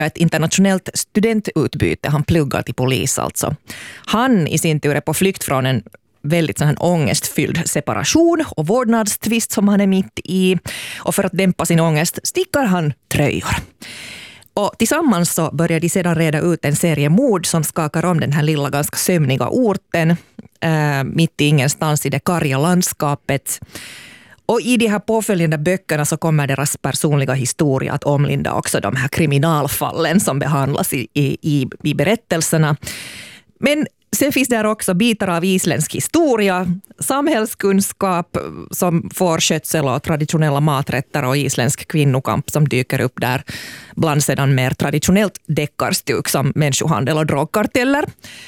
ett internationellt studentutbyte. Han pluggar till polis alltså. Han i sin tur är på flykt från en väldigt sån här ångestfylld separation och vårdnadstvist som han är mitt i. Och för att dämpa sin ångest stickar han tröjor. Och tillsammans så börjar de sedan reda ut en serie mord som skakar om den här lilla ganska sömniga orten mitt i ingenstans i det karga landskapet. Och i de här påföljande böckerna så kommer deras personliga historia att omlinda också de här kriminalfallen som behandlas i berättelserna. Men sen finns där också bitar av isländsk historia, samhällskunskap som får skötsel och traditionella maträtter och isländsk kvinnokamp som dyker upp där bland sedan mer traditionellt deckarstuk som människohandel och drogkarteller.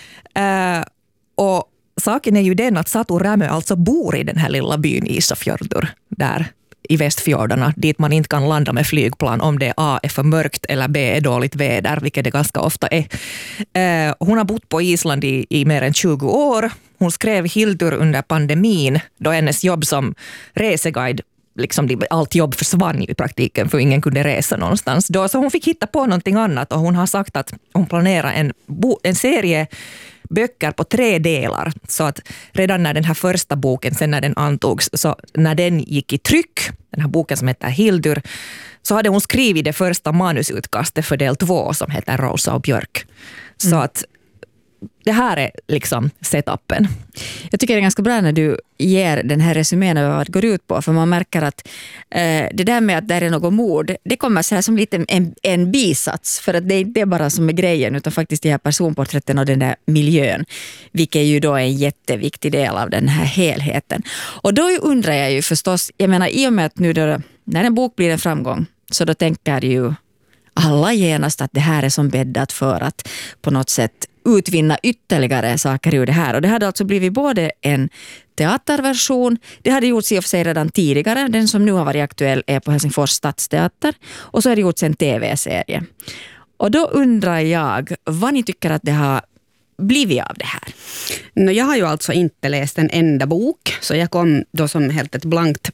Och saken är ju den att Satu Rämö alltså bor i den här lilla byn Ísafjörður där i västfjordarna dit man inte kan landa med flygplan om det A är för mörkt eller B är dåligt väder, vilket det ganska ofta är. Hon har bott på Island i mer än 20 år. Hon skrev Hildur under pandemin då hennes jobb som reseguide, liksom allt jobb försvann i praktiken för ingen kunde resa någonstans. Då, så hon fick hitta på någonting annat och hon har sagt att hon planerar en serie böcker på 3 delar. Så att redan när den här första boken, sen när den antogs, så när den gick i tryck, den här boken som heter Hildur, så hade hon skrivit det första manusutkastet för del 2 som heter Rosa och Björk. Så att det här är liksom setupen. Jag tycker det är ganska bra när du ger den här resumén över vad det går ut på. För man märker att det där med att det är något mord, det kommer så här som lite en bisats. För att det är inte bara som är grejen utan faktiskt de här personporträtten och den där miljön. Vilket ju då är en jätteviktig del av den här helheten. Och då undrar jag ju förstås, jag menar i och med att nu då, när en bok blir en framgång så då tänker ju alla genast att det här är som bäddat för att på något sätt utvinna ytterligare saker ur det här. Och det hade alltså blivit både en teaterversion, det hade gjorts i och för sig redan tidigare, den som nu har varit aktuell är på Helsingfors stadsteater, och så har det gjorts en tv-serie. Och då undrar jag vad ni tycker att det har blivit av det här? Jag har ju alltså inte läst en enda bok, så jag kom då som helt ett blankt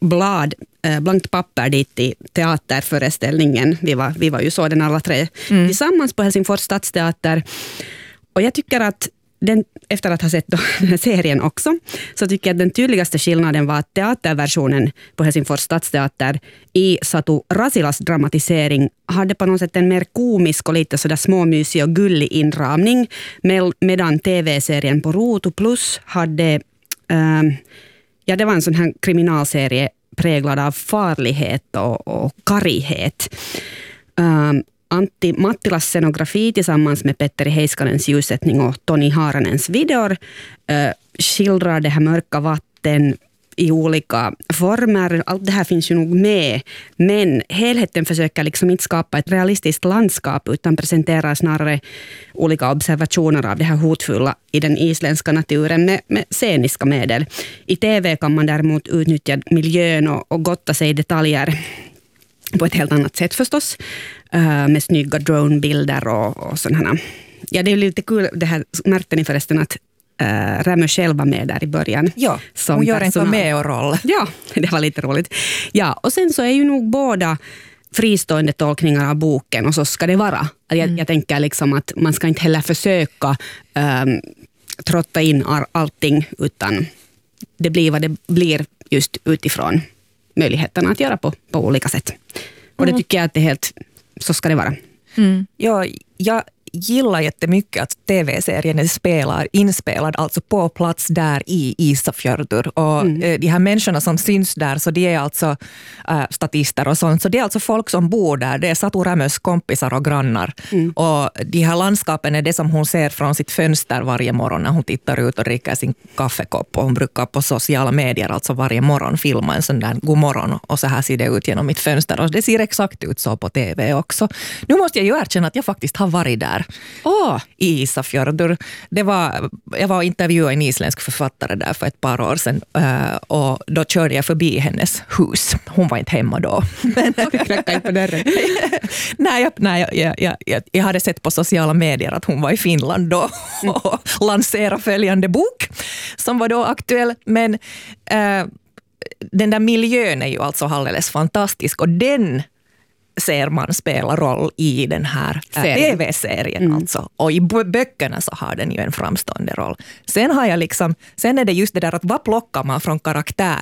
papper dit i teaterföreställningen. Vi var ju så den alla 3 tillsammans på Helsingfors stadsteater. Och jag tycker att efter att ha sett den här serien också, så tycker jag att den tydligaste skillnaden var att teaterversionen på Helsingfors stadsteater i Satu Rasilas dramatisering hade på något sätt en mer komisk och lite sådär småmysig och gullig inramning, medan tv-serien på Ruutu Plus hade det var en sån här kriminalserie präglad av farlighet och karighet. Antti Mattilas scenografi tillsammans med Petteri Heiskanens ljussättning och Toni Haranens videor skildrar det här mörka vatten i olika former. Allt det här finns ju nog med, men helheten försöker liksom inte skapa ett realistiskt landskap utan presenterar snarare olika observationer av det här hotfulla i den isländska naturen med sceniska medel. I tv kan man däremot utnyttja miljön och gotta sig i detaljer på ett helt annat sätt förstås, med snygga dronebilder och sådana. Ja, det är lite kul, det här märkte ni förresten att Rämö själv var med där i början. Ja, hon gör en cameo-roll. Ja, det var lite roligt. Ja, och sen så är ju nog båda fristående tolkningar av boken, och så ska det vara. Jag tänker liksom att man ska inte heller försöka trotta in allting, utan det blir vad det blir just utifrån möjligheterna att göra på olika sätt. Och det tycker jag att det är helt, så ska det vara. Ja, jag gillar jättemycket att tv-serien är inspelad alltså på plats där i Ísafjörður. Och de här människorna som syns där, så de är alltså statister och sånt. Så det är alltså folk som bor där. Det är Satu Rämös kompisar och grannar. Och de här landskapen är det som hon ser från sitt fönster varje morgon när hon tittar ut och dricker sin kaffekopp. Och hon brukar på sociala medier alltså varje morgon filma en sån där god morgon. Och så här ser det ut genom mitt fönster. Och det ser exakt ut så på tv också. Nu måste jag ju erkänna att jag faktiskt har varit där. I Ísafjörður. Jag var och intervjuade en isländsk författare där för ett par år sedan, och då körde jag förbi hennes hus. Hon var inte hemma då. Men knackade på dörren. Jag hade sett på sociala medier att hon var i Finland då och lanserade följande bok som var då aktuell. Men den där miljön är ju alltså alldeles fantastisk, och den ser man spela roll i den här tv-serien alltså. Och i böckerna så har den ju en framstående roll. Sen är det just det där att vad plockar man från karaktär